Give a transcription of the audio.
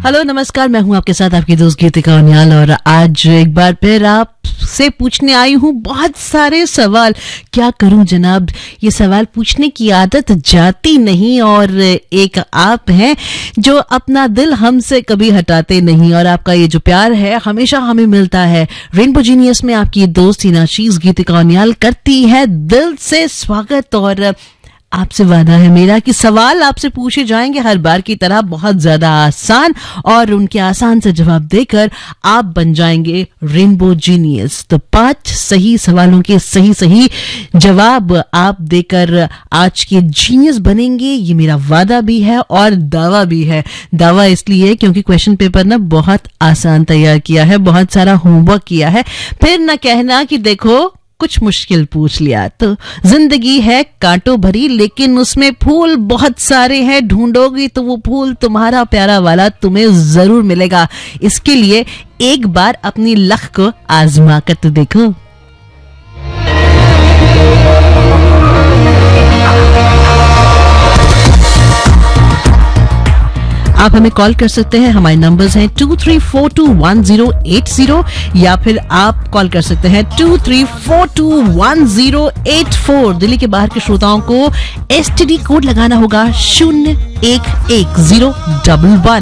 Hello नमस्कार, मैं हूं आपके साथ आपकी दोस्त गीतिका उनियाल और आज एक बार फिर आपसे पूछने आई हूं बहुत सारे सवाल। क्या करूं जनाब, ये सवाल पूछने की आदत जाती नहीं और एक आप हैं जो अपना दिल हमसे कभी हटाते नहीं और आपका ये जो प्यार है हमेशा हमें मिलता है। रेनबो जीनियस में आपकी दोस्त नाशीज गीतिका उनियाल करती है दिल से स्वागत और आपसे वादा है मेरा कि सवाल आपसे पूछे जाएंगे हर बार की तरह बहुत ज्यादा आसान और उनके आसान से जवाब देकर आप बन जाएंगे रेनबो जीनियस। तो 5 सही सवालों के सही जवाब आप देकर आज के जीनियस बनेंगे, ये मेरा वादा भी है और दावा भी है। दावा इसलिए क्योंकि क्वेश्चन पेपर ना बहुत आसान तैयार किया है, बहुत सारा होमवर्क किया है, फिर ना कहना कि देखो कुछ मुश्किल पूछ लिया। तो जिंदगी है कांटों भरी लेकिन उसमें फूल बहुत सारे हैं, ढूंढोगी तो वो फूल तुम्हारा प्यारा वाला तुम्हें जरूर मिलेगा। इसके लिए एक बार अपनी लक को आजमा कर तो देखो। आप हमें कॉल कर सकते हैं, हमारे नंबर्स हैं 23421080 या फिर आप कॉल कर सकते हैं 23421084। दिल्ली के बाहर के श्रोताओं को STD कोड लगाना होगा 011011।